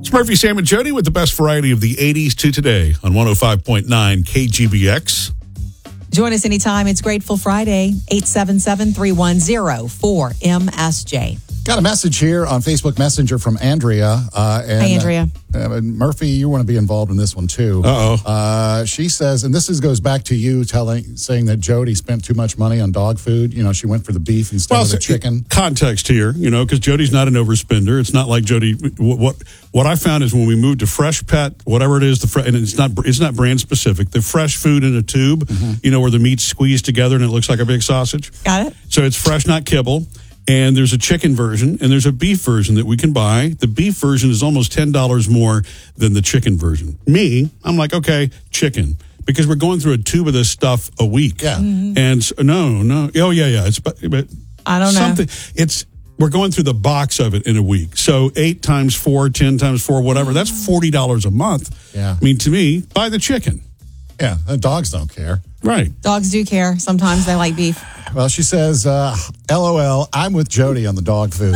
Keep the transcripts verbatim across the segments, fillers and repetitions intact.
It's Murphy, Sam, and Jody with the best variety of the eighties to today on one oh five point nine K G B X. Join us anytime. It's Grateful Friday, eight seven seven, three one zero, four M S J. Got a message here on Facebook Messenger from Andrea. Uh, and, Hi, Andrea. Uh, uh, Murphy, you want to be involved in this one, too. Uh-oh. Uh, she says, and this is, goes back to you telling, saying that Jody spent too much money on dog food. You know, she went for the beef instead Well, of the so- chicken. Context here, you know, because Jody's not an overspender. It's not like Jody. What what, what I found is when we moved to Fresh Pet, whatever it is, the fre- and it's not it's not brand specific. The fresh food in a tube, Mm-hmm. you know, where the meat's squeezed together and it looks like a big sausage. Got it? So it's fresh, not kibble. And there's a chicken version and there's a beef version that we can buy. The beef version is almost ten dollars more than the chicken version. Me, I'm like, okay, chicken. Because we're going through a tube of this stuff a week. Yeah. Mm-hmm. And so, no, no. Oh, yeah, yeah. It's but, but I don't know. something. It's we're going through the box of it in a week. So eight times four, ten times four, whatever. That's forty dollars a month. Yeah. I mean, to me, buy the chicken. Yeah, the dogs don't care. Right. Dogs do care. Sometimes they like beef. Well, she says, uh, LOL, I'm with Jody on the dog food.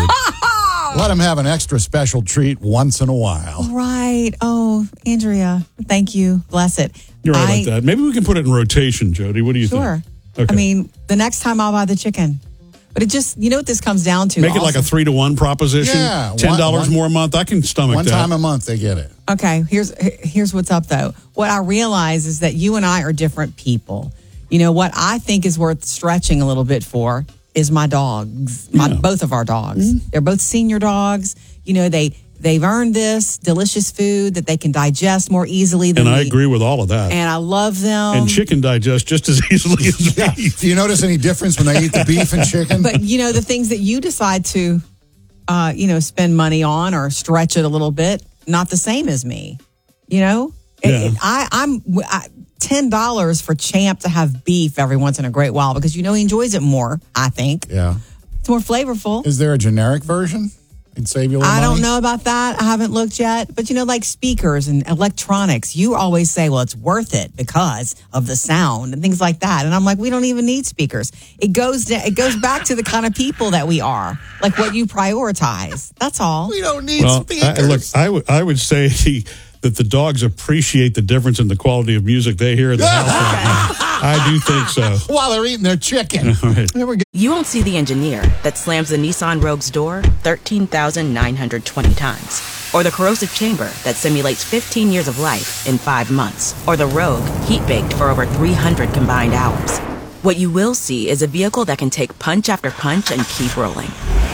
Let him have an extra special treat once in a while. Right. Oh, Andrea, thank you. Bless it. You're right I, about that. Maybe we can put it in rotation, Jody. What do you Sure. think? Okay. I mean, the next time I'll buy the chicken. But it just, you know what this comes down to? Make it also? like a three to one proposition. Yeah, ten dollars one- more a month. I can stomach One that. time a month they get it. Okay, here's here's what's up though. What I realize is that you and I are different people. You know what I think is worth stretching a little bit for is my dogs. My Yeah. both of our dogs. Mm-hmm. They're both senior dogs. You know, they they've earned this delicious food that they can digest more easily than and I we- agree with all of that. And I love them. And chicken digests just as easily as Yeah. beef. Do you notice any difference when they eat the beef and chicken? But you know, the things that you decide to uh, you know, spend money on or stretch it a little bit, not the same as me. You know? It- Yeah. it- I I'm I, ten dollars for Champ to have beef every once in a great while because you know he enjoys it more, I think. Yeah. It's more flavorful. Is there a generic version? It'd save you a little I money? don't know about that. I haven't looked yet. But you know, like speakers and electronics, you always say, well, it's worth it because of the sound and things like that. And I'm like, we don't even need speakers. It goes to, it goes back to the kind of people that we are, like what you prioritize. That's all. We don't need Well, speakers. I, look, I would I would say the, that the dogs appreciate the difference in the quality of music they hear in the house right now. I do think so. While they're eating their chicken. All right. There we go. You won't see the engineer that slams the Nissan Rogue's door thirteen thousand nine hundred twenty times. Or the corrosive chamber that simulates fifteen years of life in five months. Or the Rogue heat-baked for over three hundred combined hours. What you will see is a vehicle that can take punch after punch and keep rolling.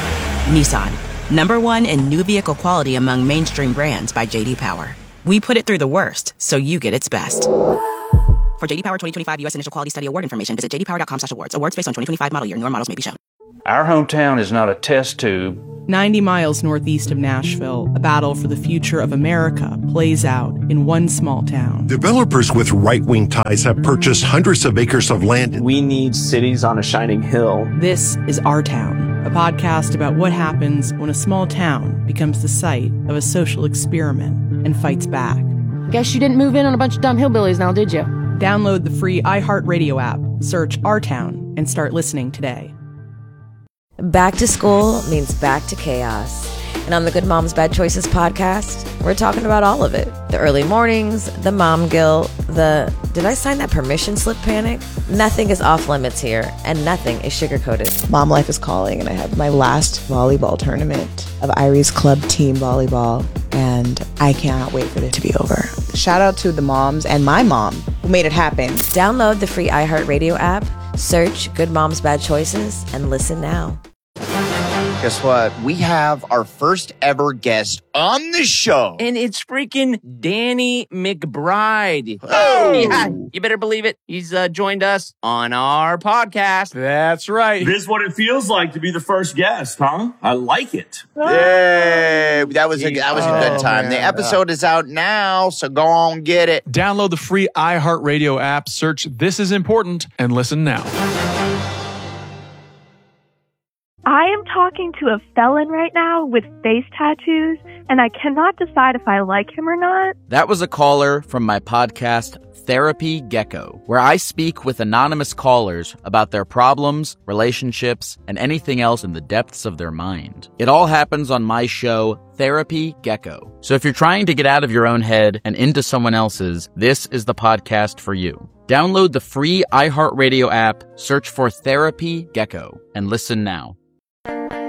Nissan, number one in new vehicle quality among mainstream brands by J D Power. We put it through the worst, so you get its best. For J D Power twenty twenty-five U S Initial Quality Study Award information, visit j d power dot com slash awards. Awards based on twenty twenty-five model year. Newer models may be shown. Our hometown is not a test tube. ninety miles northeast of Nashville, a battle for the future of America plays out in one small town. Developers with right-wing ties have purchased hundreds of acres of land. We need cities on a shining hill. This is Our Town, a podcast about what happens when a small town becomes the site of a social experiment and fights back. Guess you didn't move in on a bunch of dumb hillbillies now, did you? Download the free iHeartRadio app, search Our Town, and start listening today. Back to school means back to chaos. And on the Good Moms Bad Choices podcast, we're talking about all of it. The early mornings, the mom guilt, the did I sign that permission slip panic? Nothing is off limits here, and nothing is sugar-coated. Mom life is calling, and I have my last volleyball tournament of Irie's Club Team Volleyball, and I cannot wait for it to be over. Shout out to the moms and my mom who made it happen. Download the free iHeartRadio app, search Good Moms Bad Choices, and listen now. Guess what? We have our first ever guest on the show. And it's freaking Danny McBride. Oh! Yeah, you better believe it. He's uh, joined us on our podcast. That's right. This is what it feels like to be the first guest, huh? I like it. Yay! That was a, that was a good Oh, time. man. The episode is out now, so go on get it. Download the free iHeartRadio app, search This Is Important, and listen now. I am talking to a felon right now with face tattoos and I cannot decide if I like him or not. That was a caller from my podcast, Therapy Gecko, where I speak with anonymous callers about their problems, relationships, and anything else in the depths of their mind. It all happens on my show, Therapy Gecko. So if you're trying to get out of your own head and into someone else's, this is the podcast for you. Download the free iHeartRadio app, search for Therapy Gecko, and listen now.